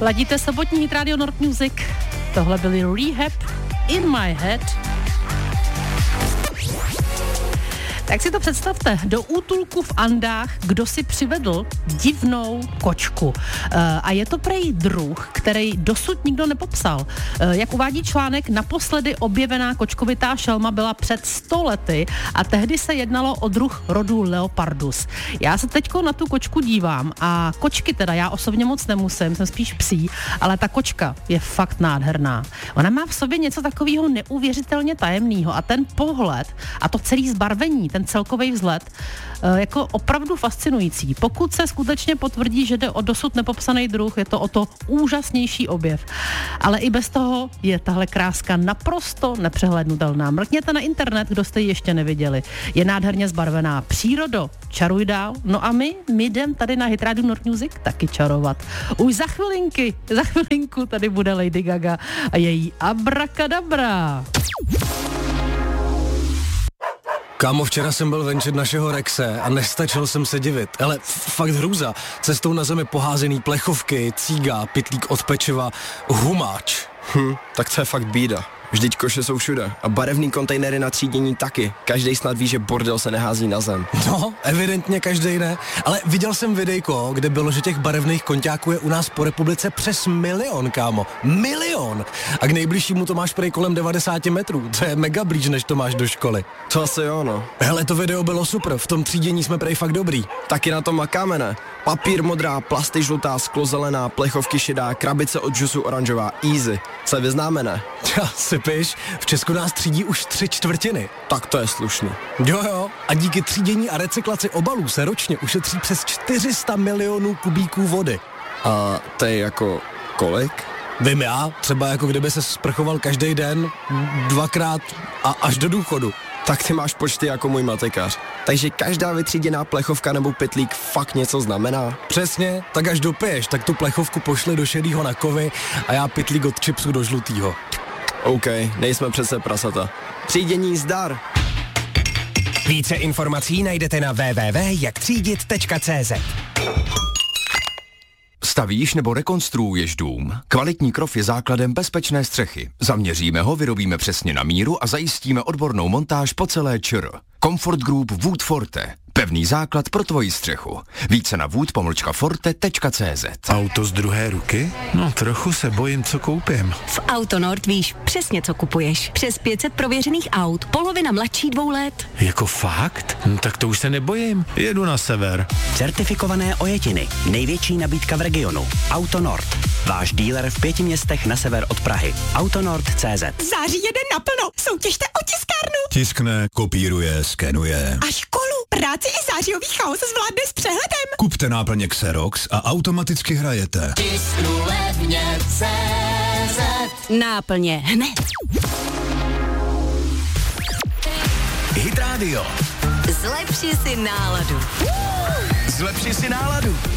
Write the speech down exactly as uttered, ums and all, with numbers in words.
Ladíte sobotní hit Radio Nord Music. Tohle byly Rehab, In My Head. Tak si to představte, do útulku v Andách kdo si přivedl divnou kočku. E, a je to prej druh, který dosud nikdo nepopsal. E, jak uvádí článek, naposledy objevená kočkovitá šelma byla před sto lety a tehdy se jednalo o druh rodu Leopardus. Já se teďko na tu kočku dívám a kočky teda já osobně moc nemusím, jsem spíš psí, ale ta kočka je fakt nádherná. Ona má v sobě něco takového neuvěřitelně tajemného a ten pohled a to celé zbarvení, ten celkový vzhled, jako opravdu fascinující. Pokud se skutečně potvrdí, že jde o dosud nepopsaný druh, je to o to úžasnější objev. Ale i bez toho je tahle kráska naprosto nepřehlédnutelná. Mrkněte na internet, kdo jste ji ještě neviděli. Je nádherně zbarvená. Přírodo, čaruj dál. No a my, my jdem tady na Hit Radio Nord Music taky čarovat. Už za chvilinky, za chvilinku tady bude Lady Gaga a její Abracadabra. Kámo, včera jsem byl venčit našeho Rexe a nestačil jsem se divit. Ale fakt hrůza. Cestou na zemi poházený plechovky, cíga, pytlík od pečiva, humáč. Hm, tak to je fakt bída. Vždyť koše jsou všude a barevný kontejnery na třídění taky. Každej snad ví, že bordel se nehází na zem. No, evidentně každej ne. Ale viděl jsem videjko, kde bylo, že těch barevných konťáků je u nás po republice přes milion, kámo. Milion! A k nejbližšímu to máš prej kolem devadesát metrů. To je mega blíž, než to máš do školy. To asi jo, no. Hele, to video bylo super. V tom třídění jsme prej fakt dobrý. Taky na tom makáme, ne? Papír modrá, plasty žlutá, sklo zelená, plechovky šedá, krabice od džusu oranžová. Easy. Se vyznáme, ne? Já si piš, v Česku nás třídí už tři čtvrtiny. Tak to je slušný. Jo jo, a díky třídění a recyklaci obalů se ročně ušetří přes čtyři sta milionů kubíků vody. A to je jako kolik? Vím já, třeba jako kdyby se sprchoval každý den, dvakrát a až do důchodu. Tak ty máš počty jako můj matikář. Takže každá vytříděná plechovka nebo pytlík fakt něco znamená? Přesně, tak až dopiješ, tak tu plechovku pošli do šedýho na kovy a já pytlík od chipsu do žlutýho. OK, nejsme přece prasata. Třídění zdar. Více informací najdete na w w w tečka jak třídit tečka c z. Stavíš nebo rekonstruuješ dům? Kvalitní krov je základem bezpečné střechy. Zaměříme ho, vyrobíme přesně na míru a zajistíme odbornou montáž po celé ČR. Comfort Group Wood Forte. Pevný základ pro tvoji střechu. Více na wood pomlčka forte tečka c z. Auto z druhé ruky? No trochu se bojím, co koupím. V Autonord víš přesně, co kupuješ. Přes pět set prověřených aut, polovina mladší dvou let. Jako fakt? No, tak to už se nebojím. Jedu na sever. Certifikované ojetiny. Největší nabídka v regionu. Autonord. Váš díler v pěti městech na sever od Prahy. Autonord tečka c z. Září jede naplno. Soutěžte o tiskárnu. Tiskne, kopíruje, skenuje. A školu, práci i zářijový chaos zvládne s přehledem. Kupte náplně Xerox a automaticky hrajete. Tisknu levně C Z. Náplně hned. Hit Radio. Zlepši si náladu. Zlepši si náladu.